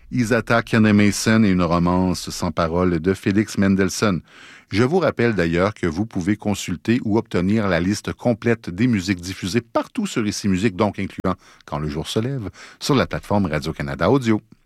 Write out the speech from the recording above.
Isata Kane-Mason et une romance sans parole de Félix Mendelssohn. Je vous rappelle d'ailleurs que vous pouvez consulter ou obtenir la liste complète des musiques diffusées partout sur Ici Musique, donc incluant Quand le jour se lève, sur la plateforme Radio-Canada Audio.